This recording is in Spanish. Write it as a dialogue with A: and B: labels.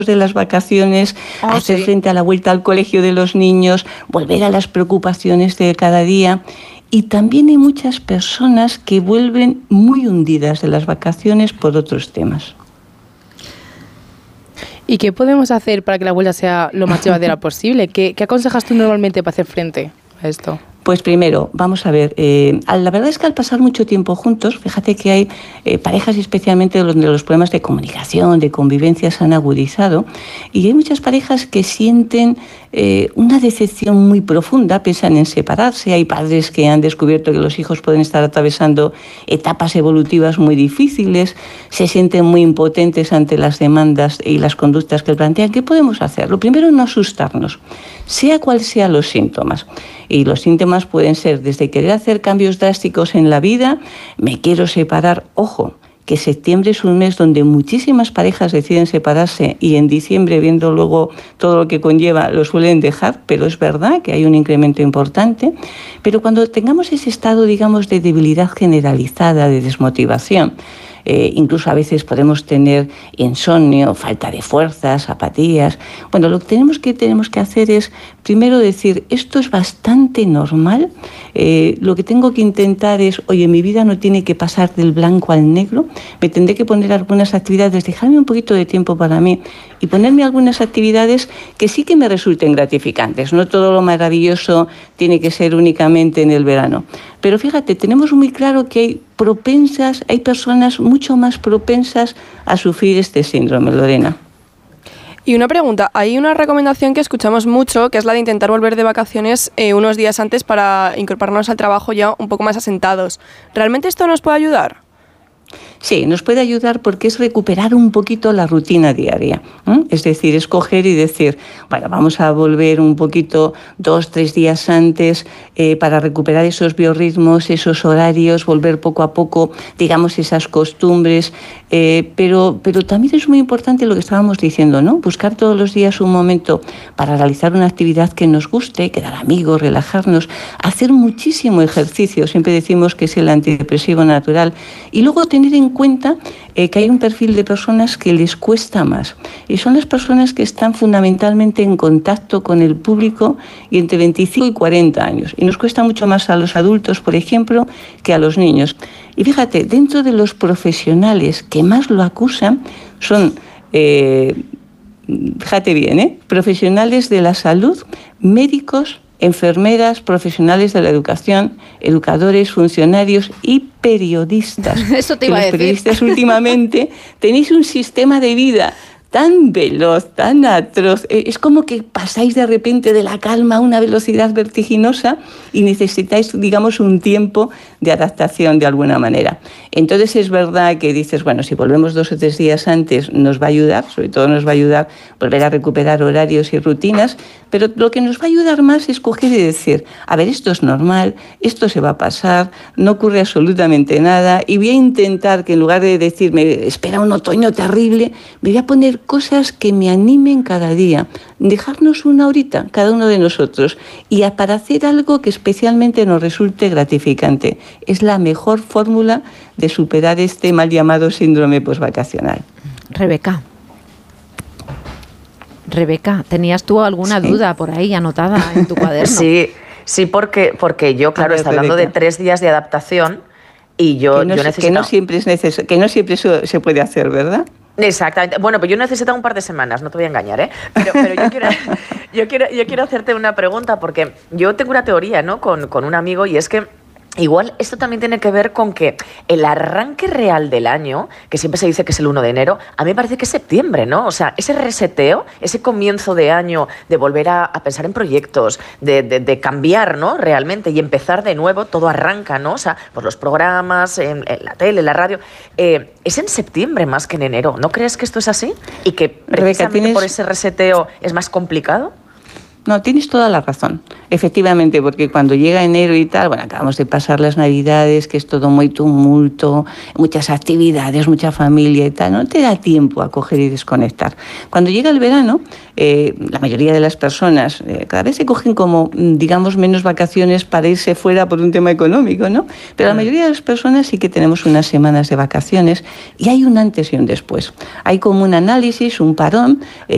A: de las vacaciones, hacer frente a la vuelta al colegio de los niños, volver a las preocupaciones de cada día. Y también hay muchas personas que vuelven muy hundidas de las vacaciones por otros temas.
B: ¿Y qué podemos hacer para que la vuelta sea lo más llevadera posible? ¿Qué aconsejas tú normalmente para hacer frente a esto?
A: Pues primero, vamos a ver, la verdad es que al pasar mucho tiempo juntos, fíjate que hay parejas, especialmente donde los problemas de comunicación, de convivencia se han agudizado, y hay muchas parejas que sienten una decepción muy profunda, piensan en separarse. Hay padres que han descubierto que los hijos pueden estar atravesando etapas evolutivas muy difíciles, se sienten muy impotentes ante las demandas y las conductas que plantean. ¿Qué podemos hacer? Lo primero, no asustarnos, sea cual sean los síntomas. Y los síntomas pueden ser desde querer hacer cambios drásticos en la vida, me quiero separar, ojo, que septiembre es un mes donde muchísimas parejas deciden separarse y en diciembre, viendo luego todo lo que conlleva, lo suelen dejar, pero es verdad que hay un incremento importante. Pero cuando tengamos ese estado, digamos, de debilidad generalizada, de desmotivación, incluso a veces podemos tener insomnio, falta de fuerzas, apatías. Bueno, lo que tenemos que hacer es primero decir, esto es bastante normal, lo que tengo que intentar es, oye, mi vida no tiene que pasar del blanco al negro, me tendré que poner algunas actividades, dejarme un poquito de tiempo para mí y ponerme algunas actividades que sí que me resulten gratificantes. No todo lo maravilloso tiene que ser únicamente en el verano. Pero fíjate, tenemos muy claro que hay personas mucho más propensas a sufrir este síndrome, Lorena.
C: Y una pregunta, hay una recomendación que escuchamos mucho, que es la de intentar volver de vacaciones unos días antes para incorporarnos al trabajo ya un poco más asentados. ¿Realmente esto nos puede ayudar?
A: Sí, nos puede ayudar porque es recuperar un poquito la rutina diaria. Es decir, es coger y decir, bueno, vamos a volver un poquito 2-3 días antes para recuperar esos biorritmos, esos horarios, volver poco a poco, digamos, esas costumbres. Pero también es muy importante lo que estábamos diciendo, ¿no? Buscar todos los días un momento para realizar una actividad que nos guste, quedar amigos, relajarnos, hacer muchísimo ejercicio. Siempre decimos que es el antidepresivo natural. Y luego tener en cuenta que hay un perfil de personas que les cuesta más y son las personas que están fundamentalmente en contacto con el público y entre 25 y 40 años y nos cuesta mucho más a los adultos, por ejemplo, que a los niños. Y fíjate, dentro de los profesionales que más lo acusan son, fíjate bien, profesionales de la salud, médicos, enfermeras, profesionales de la educación, educadores, funcionarios y periodistas.
D: Eso te iba a decir.
A: Los periodistas últimamente tenéis un sistema de vida tan veloz, tan atroz, es como que pasáis de repente de la calma a una velocidad vertiginosa y necesitáis, digamos, un tiempo de adaptación de alguna manera. Entonces es verdad que dices, bueno, si volvemos 2 o 3 días antes nos va a ayudar, sobre todo nos va a ayudar volver a recuperar horarios y rutinas, pero lo que nos va a ayudar más es coger y decir, a ver, esto es normal, esto se va a pasar, no ocurre absolutamente nada y voy a intentar que en lugar de decirme, espera un otoño terrible, me voy a poner cosas que me animen cada día, dejarnos una horita cada uno de nosotros y para hacer algo que especialmente nos resulte gratificante. Es la mejor fórmula de superar este mal llamado síndrome posvacacional.
D: Rebeca, ¿tenías tú alguna duda por ahí anotada en tu cuaderno?
E: Sí, porque yo, claro, está hablando de 3 días de adaptación y yo necesito...
A: Que no siempre es necesario, que no siempre eso se puede hacer, ¿verdad?
E: Exactamente. Bueno, pues yo necesito un par de semanas, no te voy a engañar, ¿eh? Pero yo quiero hacerte una pregunta porque yo tengo una teoría, ¿no? Con un amigo y es que igual esto también tiene que ver con que el arranque real del año, que siempre se dice que es el 1 de enero, a mí me parece que es septiembre, ¿no? O sea, ese reseteo, ese comienzo de año, de volver a pensar en proyectos, de cambiar, ¿no? Realmente, y empezar de nuevo, todo arranca, ¿no? O sea, por los programas, en la tele, en la radio. Es en septiembre más que en enero. ¿No crees que esto es así? Y que precisamente por ese reseteo es más complicado.
A: No, tienes toda la razón. Efectivamente, porque cuando llega enero y tal, bueno, acabamos de pasar las Navidades, que es todo muy tumulto, muchas actividades, mucha familia y tal, no te da tiempo a coger y desconectar. Cuando llega el verano, la mayoría de las personas cada vez se cogen como, digamos, menos vacaciones para irse fuera por un tema económico, ¿no? Pero la mayoría de las personas sí que tenemos unas semanas de vacaciones y hay un antes y un después. Hay como un análisis, un parón,